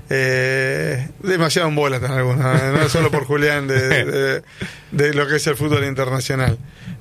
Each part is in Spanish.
demasiado en bola están algunos, no solo por Julián de lo que es el fútbol internacional.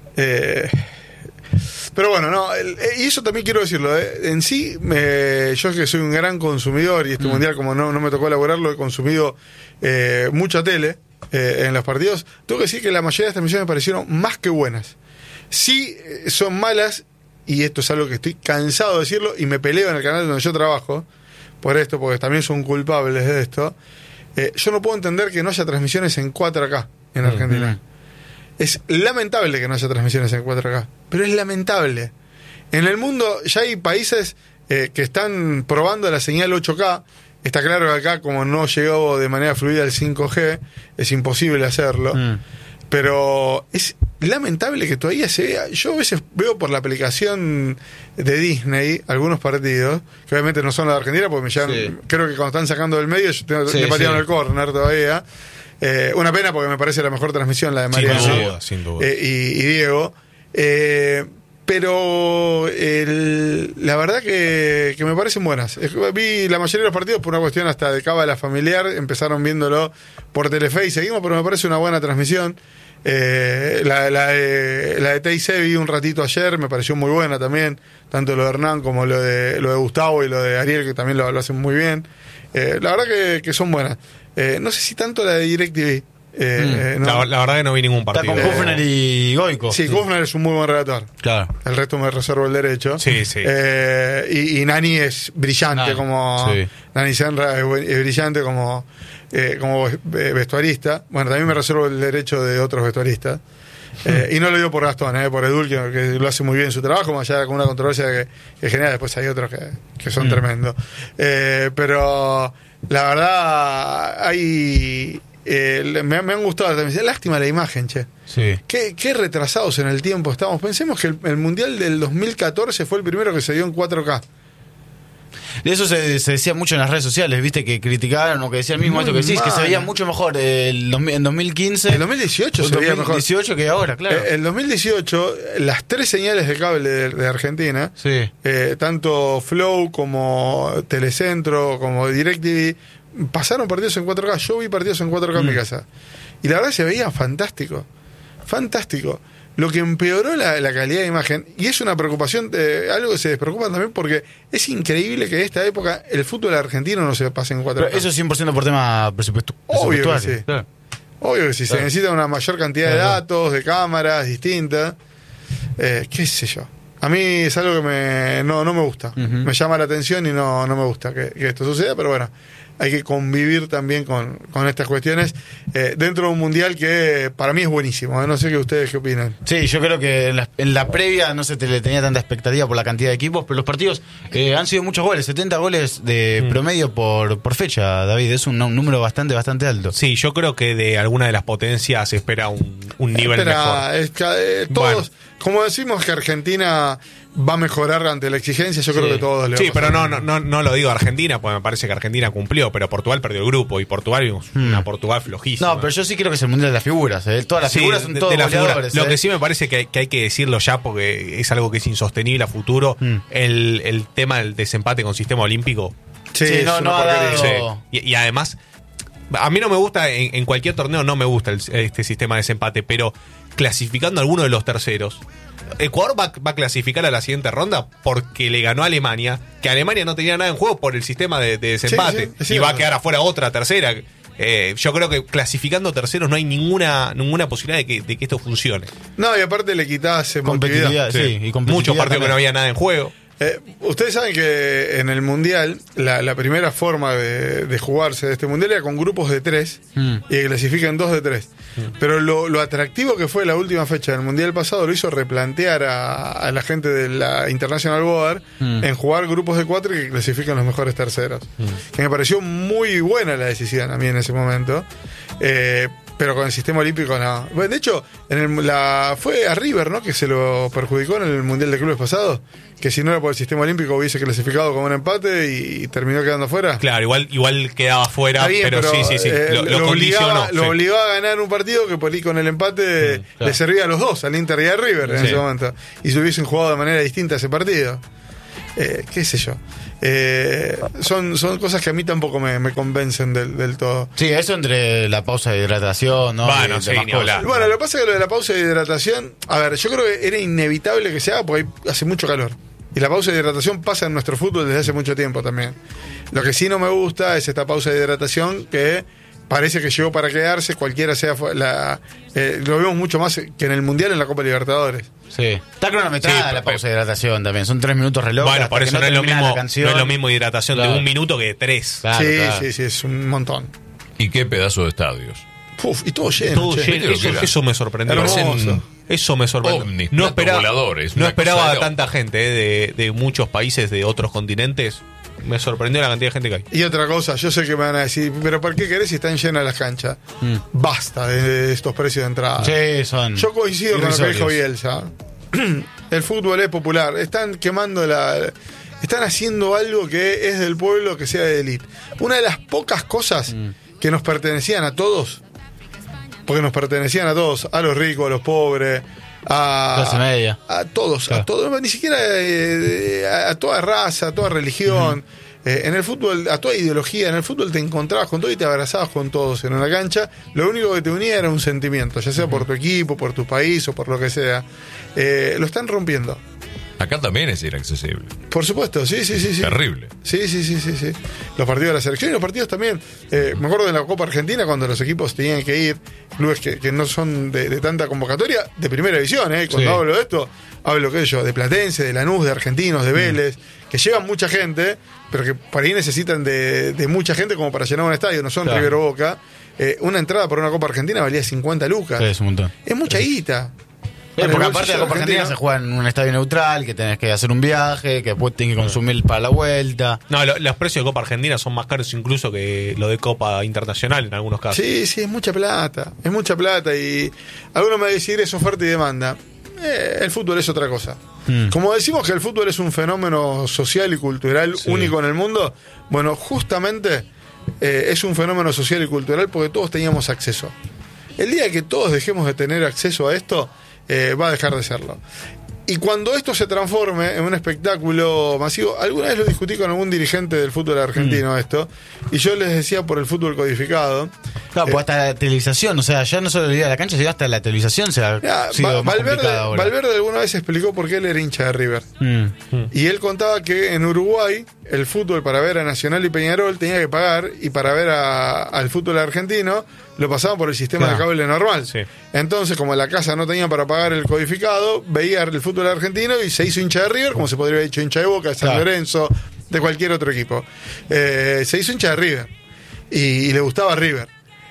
Pero bueno, no, y eso también quiero decirlo, en sí, yo que soy un gran consumidor, y este mundial, como no me tocó elaborarlo, he consumido mucha tele en los partidos. Tengo que decir que la mayoría de estas transmisiones me parecieron más que buenas. Sí, son malas, y esto es algo que estoy cansado de decirlo, y me peleo en el canal donde yo trabajo por esto, porque también son culpables de esto. Yo no puedo entender que no haya transmisiones en 4K en Argentina. Es lamentable que no haya transmisiones en 4K, pero es lamentable. En el mundo ya hay países que están probando la señal 8K. Está claro que acá, como no llegó de manera fluida el 5G, es imposible hacerlo. Pero es lamentable que todavía se vea. Yo a veces veo por la aplicación de Disney algunos partidos, que obviamente no son la de Argentina, porque me llegan, creo que cuando están sacando del medio, le patearon el córner todavía. Una pena, porque me parece la mejor transmisión la de Mariano sin duda. Y Diego. Pero la verdad que me parecen buenas. Vi la mayoría de los partidos por una cuestión hasta de cábala familiar. Empezaron viéndolo por Telefe y seguimos, pero me parece una buena transmisión. La de TIC vi un ratito ayer, me pareció muy buena también. Tanto lo de Hernán como lo de Gustavo y lo de Ariel, que también lo hacen muy bien. La verdad que son buenas. No sé si tanto la de DirecTV. No. La verdad que no vi ningún partido. Está con Kufner y Goico. Sí, Kufner es un muy buen relator. Claro. El resto me reservo el derecho. Sí. Y Nani es brillante como... Sí. Nani Senra es brillante como vestuarista. Bueno, también me reservo el derecho de otros vestuaristas. Y no lo digo por Gastón, por Edul, que lo hace muy bien su trabajo, más allá con una controversia que genera. Después hay otros que son tremendos. Pero la verdad hay... me han gustado también. Lástima la imagen, che. Sí. Qué retrasados en el tiempo estamos. Pensemos que el Mundial del 2014 fue el primero que se dio en 4K. De eso se decía mucho en las redes sociales, viste, que criticaban o que decían mismo esto que decís, que se veía mucho mejor en 2015. El 2018 se veía mejor. 2018 que ahora, claro. El 2018, las 3 señales de cable de Argentina, tanto Flow como Telecentro, como DirecTV, pasaron partidos en 4K. Yo vi partidos en 4K en mi casa. Y la verdad se veía fantástico. Fantástico. Lo que empeoró la calidad de imagen, y es una preocupación, algo que se despreocupan también, porque es increíble que en esta época el fútbol argentino no se pase en 4K. Pero eso es 100% por tema presupuestario. Obvio que sí. Claro. Obvio que sí. Se necesita una mayor cantidad de datos, de cámaras distintas. Qué sé yo. A mí es algo que no me gusta. Me llama la atención y no me gusta que esto suceda, pero bueno, hay que convivir también con estas cuestiones dentro de un mundial que para mí es buenísimo. No sé qué ustedes qué opinan. Sí, yo creo que en la previa no se le tenía tanta expectativa por la cantidad de equipos, pero los partidos han sido muchos goles, 70 goles de promedio por fecha, David. Es un número bastante alto. Sí, yo creo que de alguna de las potencias se espera un nivel mejor. Todos, bueno, como decimos que Argentina va a mejorar ante la exigencia, yo creo que todos le sí, pero no lo digo Argentina, porque me parece que Argentina cumplió, pero Portugal perdió el grupo y Portugal vimos una Portugal flojísima. No, pero yo sí creo que es el mundial de las figuras. Todas las figuras son todos goleadores. Lo que sí me parece que hay que decirlo ya, porque es algo que es insostenible a futuro, el tema del desempate con sistema olímpico. Sí, no ha dado. Y además, a mí no me gusta, en cualquier torneo no me gusta este sistema de desempate, pero clasificando a alguno de los terceros, Ecuador va a clasificar a la siguiente ronda porque le ganó a Alemania, que Alemania no tenía nada en juego por el sistema de desempate, y va a quedar afuera otra tercera. Yo creo que clasificando terceros no hay ninguna posibilidad de que esto funcione. No, y aparte le quitás competitividad. Sí, y competitividad. Muchos partidos que no había nada en juego. Ustedes saben que en el Mundial la primera forma de jugarse de este Mundial era con grupos de 3 y que clasifican 2 de 3. Pero lo atractivo que fue la última fecha del Mundial pasado lo hizo replantear a la gente de la International Board en jugar grupos de 4 y que clasifican los mejores terceros. Que me pareció muy buena la decisión a mí en ese momento. Pero con el sistema olímpico no. Bueno, de hecho, fue a River, ¿no?, que se lo perjudicó en el Mundial de Clubes pasado, que si no era por el sistema olímpico hubiese clasificado con un empate y terminó quedando fuera. Claro, igual quedaba fuera, bien, pero sí. Lo condicionó. Lo obligó a ganar un partido que por ahí con el empate le servía a los dos, al Inter y a River en ese momento. Y se hubiesen jugado de manera distinta ese partido. qué sé yo. Son cosas que a mí tampoco me convencen del todo. Sí, eso entre la pausa de hidratación, ¿no? Bueno, Y sí, demás ni cosas. hablar. Bueno, lo que pasa es que lo de la pausa de hidratación, a ver, yo creo que era inevitable que se haga porque hace mucho calor. Y la pausa de hidratación pasa en nuestro fútbol desde hace mucho tiempo también. Lo que sí no me gusta es esta pausa de hidratación que parece que llegó para quedarse, cualquiera sea lo vemos mucho más que en el Mundial, en la Copa Libertadores. Sí. Está cronometrada Sí, la pausa de hidratación también. Son 3 minutos reloj. Bueno, hasta por que eso no es lo termina mismo, la canción. no es lo mismo hidratación de Claro. 1 minuto que 3. Claro, sí, claro. sí, es un montón. Y qué pedazo de estadios. Uf, y todo lleno. Todo che. lleno. lo que era. Eso me sorprendió. Hermoso. Eso me sorprendió. Ovnis, no platos esperaba, voladores, no una esperaba cosa de tanta gente de muchos países, de otros continentes. Me sorprendió la cantidad de gente que hay. Y otra cosa, yo sé que me van a decir, pero ¿por qué querés si están llenas las canchas? Basta de estos precios de entrada. Sí, son. Yo coincido con lo que dijo irrisorios. Bielsa. El fútbol es popular. Están quemando están haciendo algo que es del pueblo, que sea de élite. Una de las pocas cosas que nos pertenecían a todos, porque nos pertenecían a todos, a los ricos, a los pobres, Clase media. a todos, Claro. a todos, ni siquiera a toda raza, a toda religión. En el fútbol, a toda ideología, en el fútbol te encontrabas con todo y te abrazabas con todos en una cancha. Lo único que te unía era un sentimiento, ya sea por tu equipo, por tu país o por lo que sea. Lo están rompiendo. Acá también es inaccesible. Por supuesto, sí. Terrible. Sí. Los partidos de la selección y los partidos también. Me acuerdo de la Copa Argentina cuando los equipos tenían que ir, clubes que no son de tanta convocatoria, de primera división, Cuando Sí. hablo de esto, hablo que yo, de Platense, de Lanús, de Argentinos, de Vélez, que llevan mucha gente, pero que por ahí necesitan de mucha gente como para llenar un estadio, no son Claro. River o Boca. Una entrada por una Copa Argentina valía 50 lucas. Sí, es un montón. Es mucha guita. Para el Porque aparte bolsillo la Copa Argentina se juega en un estadio neutral, que tenés que hacer un viaje, que después tenés que consumir para la vuelta. No, los precios de Copa Argentina son más caros incluso que lo de Copa Internacional en algunos casos. Sí, es mucha plata. Es mucha plata. Y algunos me van a decir es oferta y demanda. El fútbol es otra cosa. Como decimos que el fútbol es un fenómeno social y cultural único en el mundo, bueno, justamente es un fenómeno social y cultural porque todos teníamos acceso. El día que todos dejemos de tener acceso a esto, va a dejar de serlo. Y cuando esto se transforme en un espectáculo masivo, alguna vez lo discutí con algún dirigente del fútbol argentino esto, y yo les decía por el fútbol codificado. Claro, pues hasta la televisación, o sea, ya no solo el día de la cancha, sino hasta la televisación se ha Mirá, sido más complicada ahora. Valverde alguna vez explicó por qué él era hincha de River. Y él contaba que en Uruguay el fútbol para ver a Nacional y Peñarol tenía que pagar, y para ver al fútbol argentino lo pasaban por el sistema Claro. de cable normal. Sí. Entonces, como la casa no tenía para pagar el codificado, veía el fútbol argentino y se hizo hincha de River, como se podría haber hecho hincha de Boca, de San Claro. Lorenzo, de cualquier otro equipo. Se hizo hincha de River y le gustaba River.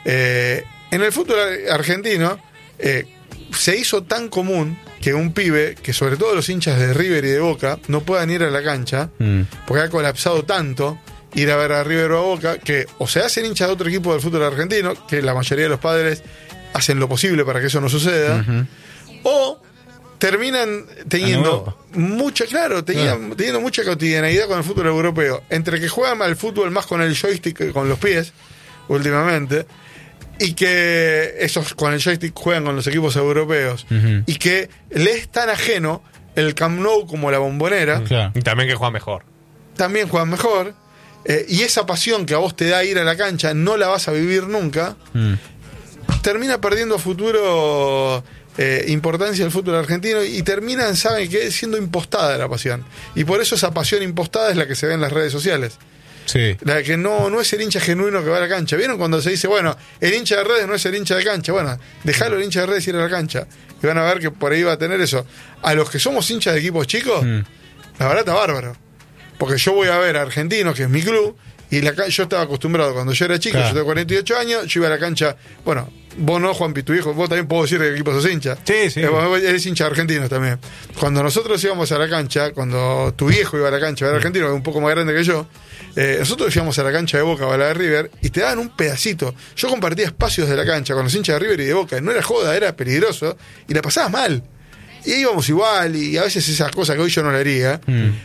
En el fútbol argentino se hizo tan común que un pibe, que sobre todo los hinchas de River y de Boca, no puedan ir a la cancha, porque ha colapsado tanto ir a ver a River o a Boca, que o se hacen hinchas de otro equipo del fútbol argentino, que la mayoría de los padres hacen lo posible para que eso no suceda, o terminan teniendo teniendo mucha cotidianeidad con el fútbol europeo, entre que juegan al fútbol más con el joystick que con los pies últimamente, y que esos con el joystick juegan con los equipos europeos, y que le es tan ajeno el Camp Nou como la Bombonera, Claro. Y también que juega mejor. también juegan mejor, y esa pasión que a vos te da ir a la cancha no la vas a vivir nunca, termina perdiendo a futuro importancia el fútbol argentino, y terminan, ¿saben qué? Siendo impostada la pasión. Y por eso esa pasión impostada es la que se ve en las redes sociales. Sí. La que no es el hincha genuino que va a la cancha. ¿Vieron cuando se dice, bueno, el hincha de redes no es el hincha de cancha? Bueno, dejalo el hincha de redes ir a la cancha. Y van a ver que por ahí va a tener eso. A los que somos hinchas de equipos chicos, la verdad está bárbaro. Porque yo voy a ver a Argentinos, que es mi club, y yo estaba acostumbrado cuando yo era chico, Claro. yo tengo 48 años, yo iba a la cancha, bueno, vos no, Juanpi, tu hijo, vos también puedo decir de qué equipo sos hincha. Sí. Vos eres hincha de Argentinos también. Cuando nosotros íbamos a la cancha, cuando tu viejo iba a la cancha, era argentino, que es un poco más grande que yo, nosotros íbamos a la cancha de Boca o a la de River y te daban un pedacito. Yo compartía espacios de la cancha con los hinchas de River y de Boca. No era joda, era peligroso y la pasabas mal. Y íbamos igual, y a veces esas cosas que hoy yo no le haría.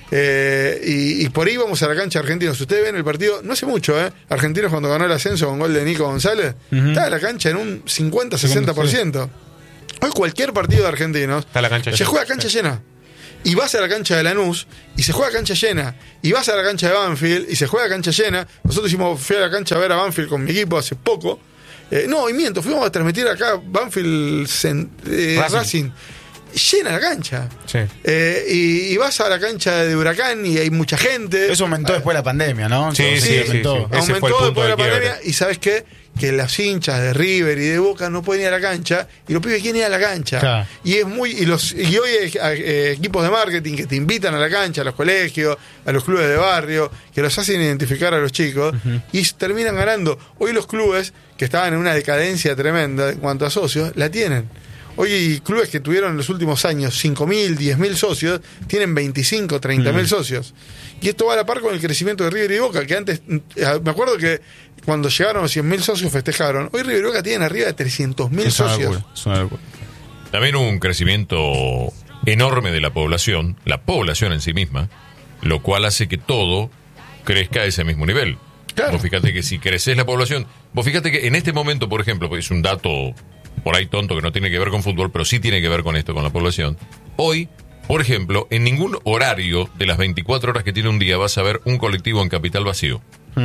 Y por ahí íbamos a la cancha de Argentinos. Ustedes ven el partido, no hace mucho, Argentinos cuando ganó el ascenso con gol de Nico González, estaba la cancha en un 50-60%. Hoy cualquier partido de Argentinos Está la cancha se llena. juega a cancha llena. y vas a la cancha de Lanús y se juega a cancha llena, y vas a la cancha de Banfield y se juega a cancha llena. Nosotros fui a la cancha a ver a Banfield con mi equipo hace poco. Fuimos a transmitir acá Banfield Racing. Llena la cancha. Sí. Y vas a la cancha de Huracán y hay mucha gente. Eso aumentó después de la pandemia, ¿no? Sí, aumentó. sí. Ese fue el Aumentó punto después de la de quiebre. pandemia. Y ¿sabes qué? Que los hinchas de River y de Boca no pueden ir a la cancha, y los pibes quieren ir a la cancha. Claro. Y hoy hay equipos de marketing que te invitan a la cancha, a los colegios, a los clubes de barrio, que los hacen identificar a los chicos, y terminan ganando. Hoy los clubes, que estaban en una decadencia tremenda en cuanto a socios, la tienen. Hoy clubes que tuvieron en los últimos años 5.000, 10.000 socios, tienen 25, 30.000 socios. Y esto va a la par con el crecimiento de River y Boca, que antes, me acuerdo que cuando llegaron los 100.000 socios festejaron. Hoy River y Boca tienen arriba de 300.000 socios. Es una locura. También hubo un crecimiento enorme de la población en sí misma, lo cual hace que todo crezca a ese mismo nivel. Claro. Vos fíjate que si creces la población, vos fíjate que en este momento, por ejemplo, es un dato por ahí tonto que no tiene que ver con fútbol, pero sí tiene que ver con esto, con la población. Hoy, por ejemplo, en ningún horario de las 24 horas que tiene un día vas a ver un colectivo en Capital vacío.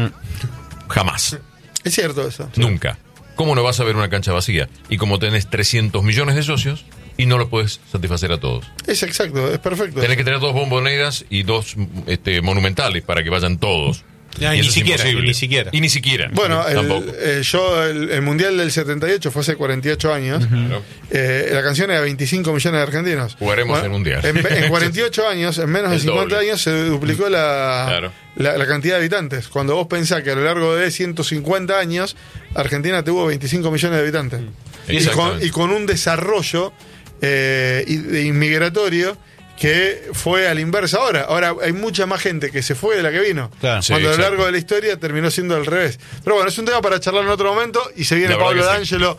Jamás. Es cierto eso. Nunca. ¿Cómo no vas a ver una cancha vacía? Y como tenés 300 millones de socios y no lo puedes satisfacer a todos. Es exacto, es perfecto. Tenés que tener 2 bomboneras y 2 monumentales para que vayan todos. Ya, Y ni eso es siquiera, imposible. y ni siquiera. Bueno, Tampoco. el Mundial del 78 fue hace 48 años. Claro. La canción era 25 millones de argentinos. Jugaremos el Mundial. En 48 años, en menos de El 50 doble. años, se duplicó la Claro. cantidad de habitantes. Cuando vos pensás que a lo largo de 150 años, Argentina tuvo 25 millones de habitantes. Exactamente. Y con un desarrollo inmigratorio que fue a la inversa ahora hay mucha más gente que se fue de la que vino. Claro. Sí, Cuando a lo exacto. largo de la historia terminó siendo al revés. Pero bueno, es un tema para charlar en otro momento, y se viene La verdad Pablo que D'Angelo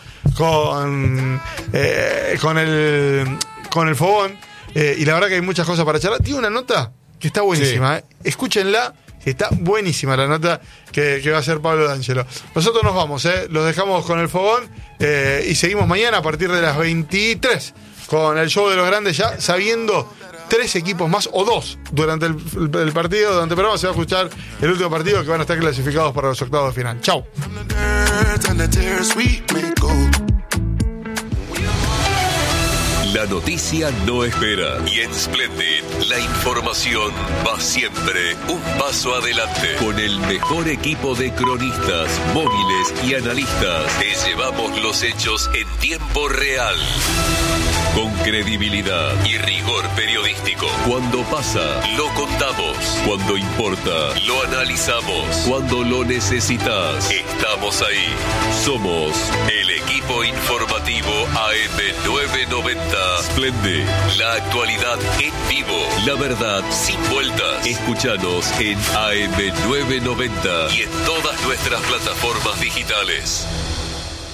con el fogón, y la verdad que hay muchas cosas para charlar. Tiene una nota que está buenísima, escúchenla, que está buenísima la nota que va a hacer Pablo D'Angelo. Nosotros nos vamos, los dejamos con el fogón, y seguimos mañana a partir de las 23 con el show de los grandes, ya sabiendo 3 equipos más o 2 durante el partido. Durante el programa se va a escuchar el último partido, que van a estar clasificados para los octavos de final. Chau. La noticia no espera, y en Splendid la información va siempre un paso adelante. Con el mejor equipo de cronistas, móviles y analistas, te llevamos los hechos en tiempo real. Con credibilidad y rigor periodístico. Cuando pasa, lo contamos. Cuando importa, lo analizamos. Cuando lo necesitas, estamos ahí. Somos el equipo informativo AM990. Splendid, la actualidad en vivo. La verdad sin vueltas. Escúchanos en AM990 y en todas nuestras plataformas digitales.